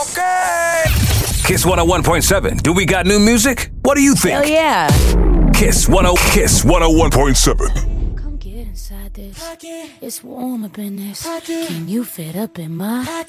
Okay. Kiss 101.7. Do we got new music? What do you think? Hell yeah. Kiss 101.7. Come get inside this. It's warm up in this. Can you fit up in my